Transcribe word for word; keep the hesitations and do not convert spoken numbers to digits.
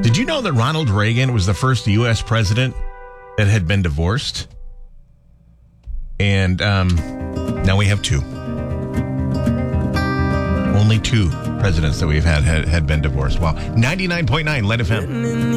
Did you know that Ronald Reagan was the first U S president that had been divorced? And um, now we have two. Only two presidents that we've had had, had been divorced. Wow. ninety-nine point nine Lead F M.